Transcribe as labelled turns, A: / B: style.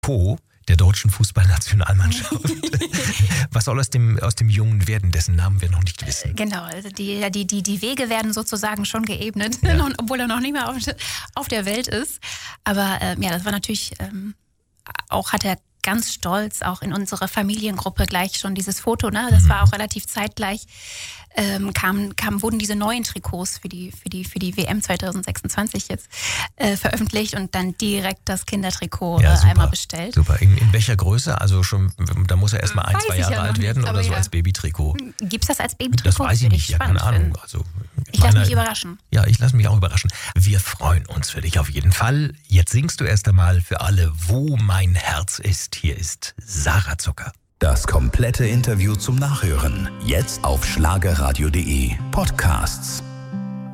A: Trikot der deutschen Fußballnationalmannschaft. Was soll aus dem Jungen werden, dessen Namen wir noch nicht wissen?
B: Genau, also die Wege werden sozusagen schon geebnet, obwohl er noch nicht mehr auf der Welt ist. Aber das war natürlich auch, hat er ganz stolz auch in unserer Familiengruppe gleich schon dieses Foto, ne? Das war auch relativ zeitgleich. Wurden diese neuen Trikots für die WM 2026 jetzt veröffentlicht und dann direkt das Kindertrikot einmal bestellt.
A: Super. In welcher Größe? Also schon, da muss er erstmal 1-2 Jahre alt werden oder so als Babytrikot?
B: Gibt's das als Babytrikot?
A: Das weiß ich nicht, ja, keine Ahnung. Also,
B: ich lasse mich überraschen.
A: Ja, ich lasse mich auch überraschen. Wir freuen uns für dich auf jeden Fall. Jetzt singst du erst einmal für alle, wo mein Herz ist. Hier ist Sarah Zucker.
C: Das komplette Interview zum Nachhören. Jetzt auf schlagerradio.de Podcasts.